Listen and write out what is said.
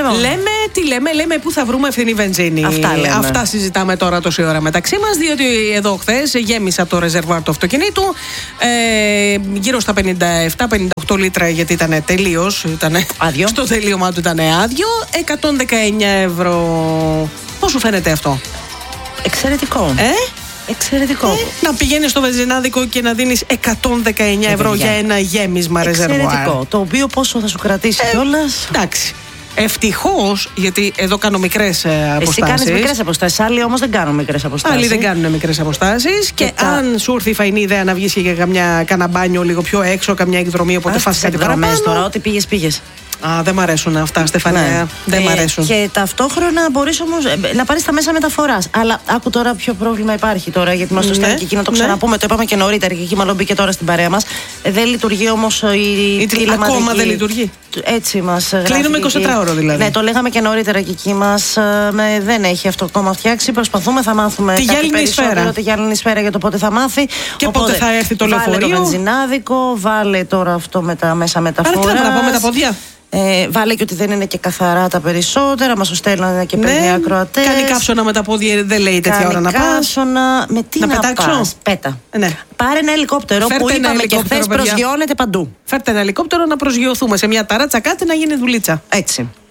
Λέμε πού θα βρούμε φθηνή βενζίνη. Αυτά συζητάμε τώρα τόση ώρα μεταξύ μας, διότι εδώ χθες γέμισα το ρεζερβουάρ του αυτοκινήτου γύρω στα 57-58 λίτρα, γιατί ήταν τελείως. Άδειο. Στο τελείωμά του ήταν άδειο. 119 ευρώ. Πώς σου φαίνεται αυτό? Εξαιρετικό. Εξαιρετικό. Να πηγαίνεις στο βενζινάδικο και να δίνεις 119 ευρώ για ένα γέμισμα ρεζερβουάρ. Εξαιρετικό. Το οποίο πόσο θα σου κρατήσει κιόλας? Εντάξει. Ευτυχώς, γιατί εδώ κάνω μικρές αποστάσεις. Εσύ κάνεις μικρές αποστάσεις. Άλλοι όμως δεν κάνουν μικρές αποστάσεις. Άλλοι δεν κάνουν μικρές αποστάσεις. Και αν σου έρθει η φαϊνή ιδέα να βγεις και για κανένα μπάνιο λίγο πιο έξω, καμιά εκδρομή, οπότε φας κάτι παραπάνω. Τώρα, ό,τι πήγες. Δεν μ' αρέσουν αυτά, Στεφανία. Ναι. Δεν μ' αρέσουν. Και ταυτόχρονα μπορείς όμως να πάρεις τα μέσα μεταφοράς. Αλλά άκου τώρα ποιο πρόβλημα υπάρχει τώρα, γιατί μας το στέλνει και εκεί να το ξαναπούμε. Το είπαμε και νωρίτερα και εκεί μάλλον μπήκε τώρα στην παρέα μας. Δεν λειτουργεί όμως η τηλεματική. Ακόμα δεν λειτουργεί. Έτσι μας γράφει. Κλείνουμε 24 ώρο δηλαδή. Ναι, το λέγαμε και νωρίτερα και εκεί μας. Δεν έχει αυτό ακόμα φτιάξει. Προσπαθούμε, θα μάθουμε. Τη γυάλινη σφαίρα. Τη γυάλινη σφαίρα για το πότε θα μάθει. Και πότε θα έρθει το λεωφορείο. Βάλε το βενζινάδικο, βάλε τώρα αυτό με τα μέσα μεταφοράς. Αλλά τι να πάμε τα ποδιά. Βάλε και ότι δεν είναι και καθαρά τα περισσότερα. Μας το στέλνανε και παίρνει ακροατές. Κάνει κάψωνα με τα πόδια, δεν λέει τέτοια ώρα να πας. Κάψωνα, με τι να πας? Πέτα. Πάρε ένα ελικόπτερο που είπαμε και χθες προσγειώνεται παντού. Φέρτε ένα ελικόπτερο να προσγειωθούμε σε μια ταράτσα, κάτι να γίνει δουλίτσα. Έτσι.